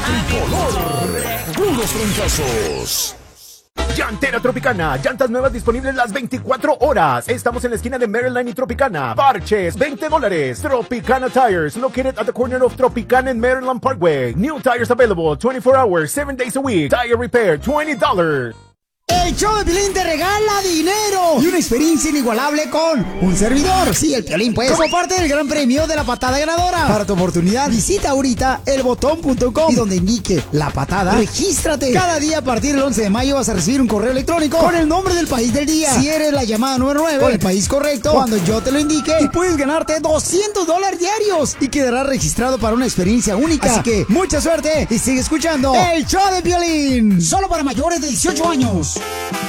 tricolor. Puros trancazos. Llantera Tropicana, llantas nuevas disponibles las 24 horas. Estamos en la esquina de Maryland y Tropicana. Parches, $20. Tropicana Tires, located at the corner of Tropicana and Maryland Parkway. New tires available 24 hours, 7 days a week. Tire repair, $20. El show de Piolín te regala dinero y una experiencia inigualable con un servidor. Sí, el Piolín, pues. Como parte del gran premio de la patada ganadora. Para tu oportunidad, visita ahorita elbotón.com y donde indique la patada, regístrate. Cada día a partir del 11 de mayo vas a recibir un correo electrónico con el nombre del país del día. Si eres la llamada número 9 con el país correcto, cuando yo te lo indique, y puedes ganarte $200 diarios y quedarás registrado para una experiencia única. Así que mucha suerte y sigue escuchando el show de Piolín. Solo para mayores de 18 años.